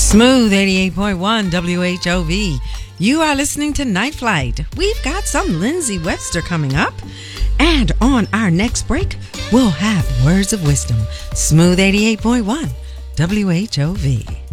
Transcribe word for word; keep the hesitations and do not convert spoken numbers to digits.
Smooth eighty-eight point one W H O V. You are listening to Night Flight. We've got some Lindsay Webster coming up. And on our next break, we'll have Words of Wisdom. Smooth eighty-eight point one W H O V.